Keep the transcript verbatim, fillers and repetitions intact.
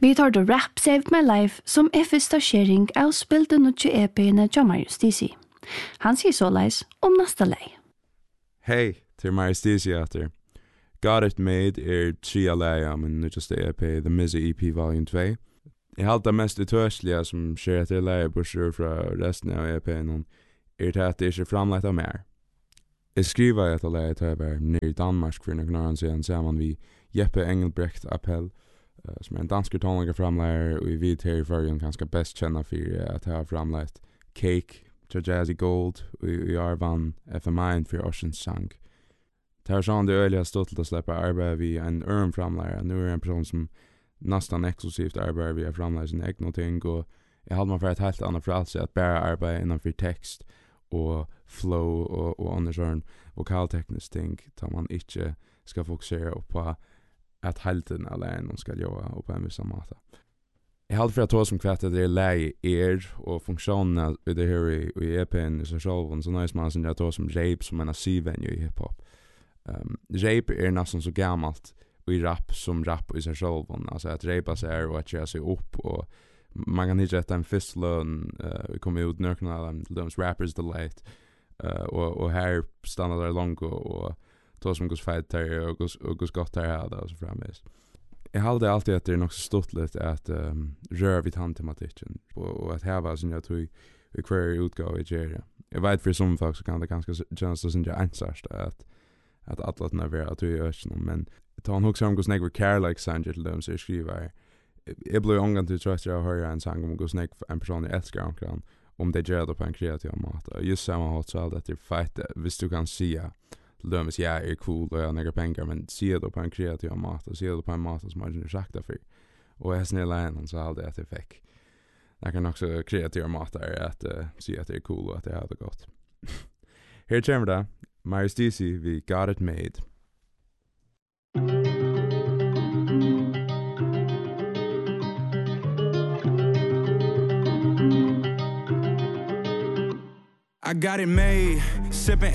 Vi tar då Rap Saved My Life som är första sharing av spelten och E P-ene av Marius Dizzy. Han sier såleis om nästa lei. Hej, till Marius Dizzy efter. Got It Made er tria leia min nutjaste E P, The Mizzy E P Volume two. Jeg halda mest utørsliga som skjer etter leia bursur fra resten av E P-en er til at det ikke framleit av mer. Jeg skriva etter leia til jeg var nere i Danmark for noen år siden sammen vi Jeppe Engelbrecht Appel, uh, som er en dansk tonlager framleier, og vi her i førgen ganske best kjenner for at jeg har framleit Cake til Jazzy Gold, og vi har vann F M I for Oceans Sang. Det er sånn det øyelig har stått til å slippe arbeid vi en øren framleier. Nå er en person som nästan exklusivt arbetar vi har framlagt sin egna ting, och jag hade man för ett helt annat frälse att bara arbeta innanför text och flow och, och andra sån vokalteknisk ting, tar man inte ska fokusera på att halten alene ska göra på en viss måte. Jag hade för att ta som kvart att det är läge er och funktionerna i det här i, i E P-en i sig själv, så nöjs man sin att ta som rape som en C-venue i hiphop. Um, rape är nästan så gammalt i rap som rap i sig själv, alltså att repa sig och att köra sig upp, och man kan inte rätta en fistlön uh, vi kommer ut nörkna av de rappers delight uh, och, och här stannar där långt och, och ta som går fight där och går gott där här och så framvis. Jag hade alltid att det är nog så stort lite att um, röra vid handtematiken och, och att häva som jag tog i kvar utgåva i Geria. Jag vet för som folk så kan det ganska kännas som jag ansarst att att alla den är att du gör, men ta han också om gå snägg care like Sandra till dem så skriver jag blir ångan till tröst jag hör en sång om gå snägg en person jag älskar omkring om det gör det på en kreativ mat, och just samma hot så att det fight visst du kan se dem så jag är cool och jag några pengar, men se det på en kreativ mat och se det på en mat som man är sakta för, och jag snälla en så hade att det fick jag kan också kreativa mat där att uh, se att det är cool och att det hade gått. Här kommer det Marius Dizzy, vi Got It Made. I got it made, sipping